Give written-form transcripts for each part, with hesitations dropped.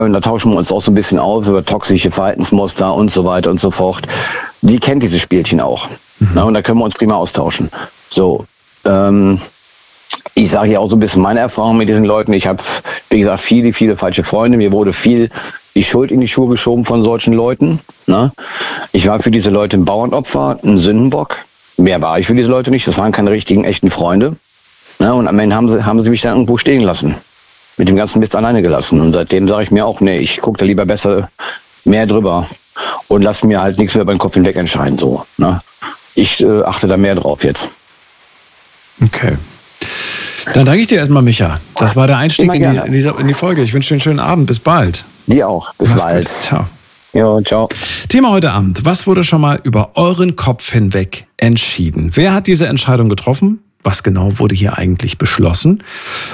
Und da tauschen wir uns auch so ein bisschen aus über toxische Verhaltensmuster und so weiter und so fort. Die kennt diese Spielchen auch. Na, und da können wir uns prima austauschen. So, ich sage hier auch so ein bisschen meine Erfahrung mit diesen Leuten. Ich habe, wie gesagt, viele falsche Freunde. Mir wurde viel die Schuld in die Schuhe geschoben von solchen Leuten. Ne? Ich war für diese Leute ein Bauernopfer, ein Sündenbock. Mehr war ich für diese Leute nicht. Das waren keine richtigen, echten Freunde. Ne? Und am Ende haben sie mich dann irgendwo stehen lassen. Mit dem ganzen Mist alleine gelassen. Und seitdem sage ich mir auch, nee, ich gucke da lieber besser mehr drüber und lasse mir halt nichts mehr über den Kopf hinweg entscheiden. So, ne? Ich achte da mehr drauf jetzt. Okay. Dann danke ich dir erstmal, Micha. Das war der Einstieg in die Folge. Ich wünsche dir einen schönen Abend. Bis bald. Dir auch. Bis bald. Ciao. Jo, ciao. Thema heute Abend. Was wurde schon mal über euren Kopf hinweg entschieden? Wer hat diese Entscheidung getroffen? Was genau wurde hier eigentlich beschlossen?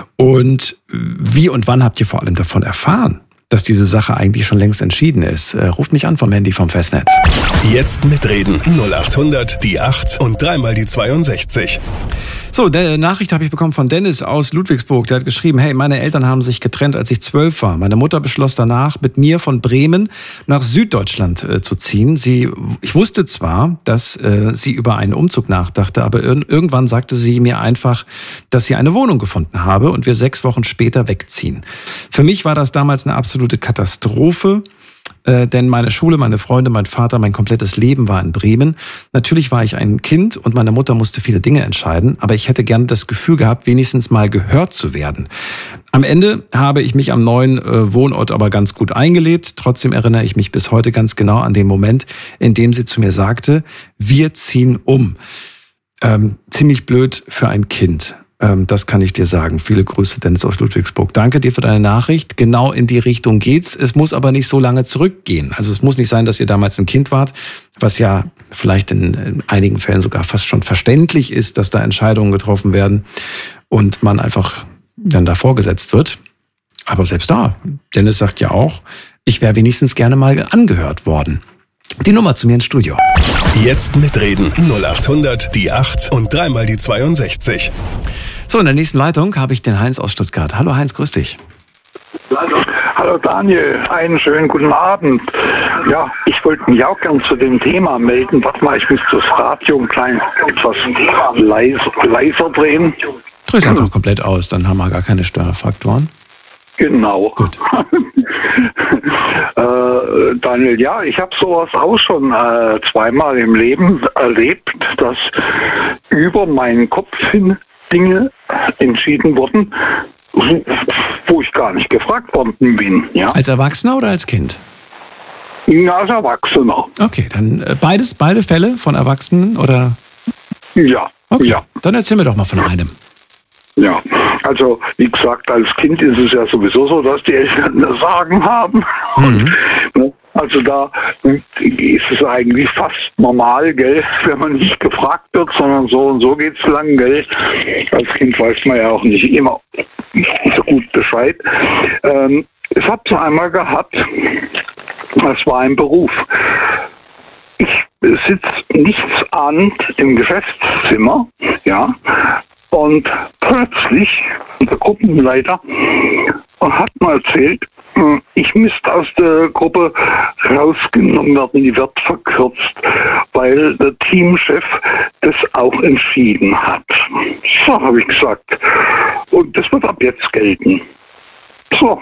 Und wie und wann habt ihr vor allem davon erfahren, dass diese Sache eigentlich schon längst entschieden ist? Ruft mich an vom Handy vom Festnetz. Jetzt mitreden. 0800 die 8 und dreimal die 62. So, eine Nachricht habe ich bekommen von Dennis aus Ludwigsburg. Der hat geschrieben, hey, meine Eltern haben sich getrennt, als ich 12 war. Meine Mutter beschloss danach, mit mir von Bremen nach Süddeutschland zu ziehen. Ich wusste zwar, dass sie über einen Umzug nachdachte, aber irgendwann sagte sie mir einfach, dass sie eine Wohnung gefunden habe und wir 6 Wochen später wegziehen. Für mich war das damals eine absolute Katastrophe. Denn meine Schule, meine Freunde, mein Vater, mein komplettes Leben war in Bremen. Natürlich war ich ein Kind und meine Mutter musste viele Dinge entscheiden, aber ich hätte gerne das Gefühl gehabt, wenigstens mal gehört zu werden. Am Ende habe ich mich am neuen Wohnort aber ganz gut eingelebt. Trotzdem erinnere ich mich bis heute ganz genau an den Moment, in dem sie zu mir sagte, wir ziehen um. Ziemlich blöd für ein Kind. Das kann ich dir sagen. Viele Grüße, Dennis aus Ludwigsburg. Danke dir für deine Nachricht. Genau in die Richtung geht's. Es muss aber nicht so lange zurückgehen. Also es muss nicht sein, dass ihr damals ein Kind wart, was ja vielleicht in einigen Fällen sogar fast schon verständlich ist, dass da Entscheidungen getroffen werden und man einfach dann davor gesetzt wird. Aber selbst da, Dennis sagt ja auch, ich wäre wenigstens gerne mal angehört worden. Die Nummer zu mir ins Studio. Jetzt mitreden. 0800 die 8 und dreimal die 62. So, in der nächsten Leitung habe ich den Heinz aus Stuttgart. Hallo Heinz, grüß dich. Hallo Daniel, einen schönen guten Abend. Ja, ich wollte mich auch gern zu dem Thema melden. Warte mal, ich muss das Radio ein klein etwas leiser drehen. Dreh es einfach komplett aus, dann haben wir gar keine Störfaktoren. Genau. Gut. Daniel, ja, ich habe sowas auch schon zweimal im Leben erlebt, dass über meinen Kopf hin Dinge entschieden wurden, wo ich gar nicht gefragt worden bin. Ja? Als Erwachsener oder als Kind? Ja, als Erwachsener. Okay, dann beide Fälle von Erwachsenen oder? Ja. Okay, ja. Dann erzähl mir doch mal von einem. Ja, also wie gesagt, als Kind ist es ja sowieso so, dass die Eltern das Sagen haben. Und, also da ist es eigentlich fast normal, gell, wenn man nicht gefragt wird, sondern so und so geht's lang, gell. Als Kind weiß man ja auch nicht immer so gut Bescheid. Es hat so einmal gehabt, das war ein Beruf. Ich sitze nichtsahnend im Geschäftszimmer, ja, und plötzlich der Gruppenleiter hat mir erzählt, ich müsste aus der Gruppe rausgenommen werden, die wird verkürzt, weil der Teamchef das auch entschieden hat. So habe ich gesagt. Und das wird ab jetzt gelten. So,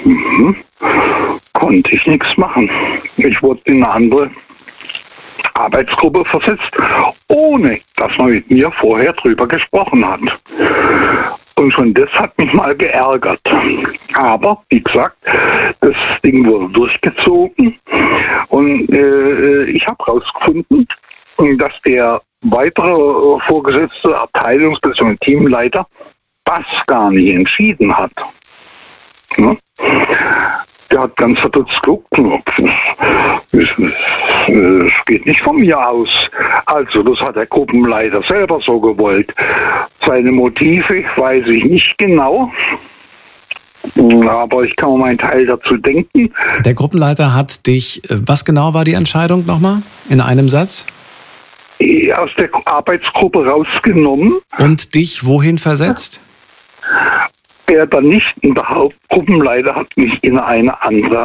konnte ich nichts machen. Ich wurde in eine andere Arbeitsgruppe versetzt, ohne dass man mit mir vorher drüber gesprochen hat. Und schon das hat mich mal geärgert. Aber, wie gesagt, das Ding wurde durchgezogen und ich habe herausgefunden, dass der weitere vorgesetzte Abteilungs- bzw. Teamleiter das gar nicht entschieden hat. Ja? Der hat ganz verdutzt geguckt. Es geht nicht von mir aus. Also, das hat der Gruppenleiter selber so gewollt. Seine Motive weiß ich nicht genau. Aber ich kann mir meinen Teil dazu denken. Der Gruppenleiter hat dich, was genau war die Entscheidung nochmal? In einem Satz? Aus der Arbeitsgruppe rausgenommen. Und dich wohin versetzt? später nicht in der Hauptgruppenleiter hat mich in eine andere